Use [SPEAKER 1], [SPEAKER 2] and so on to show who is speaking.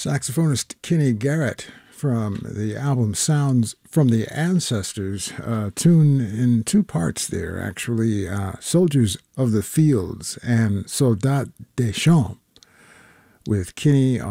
[SPEAKER 1] Saxophonist Kenny Garrett from the album Sounds from the Ancestors, tune in two parts there, actually, Soldiers of the Fields and Soldats des Champs, with Kenny